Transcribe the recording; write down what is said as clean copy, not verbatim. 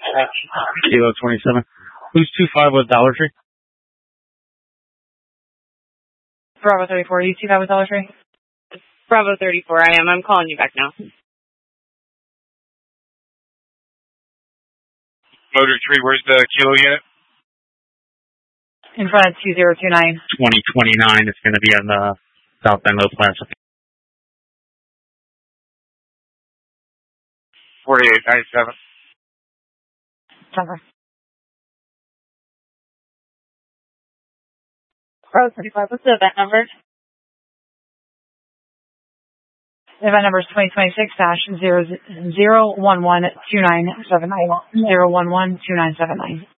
Kilo 27. Who's 25 with Dollar Tree? Bravo 34. Are you 25 with Dollar Tree? Bravo 34, I am. I'm calling you back now. Motor Tree, where's the kilo unit? In front of 2029. 2029. It's going to be on the South Bend Low Plaza. 4897. Cover. Bravo 35. What's the event number? The event number is 2026-0112979. 0112979.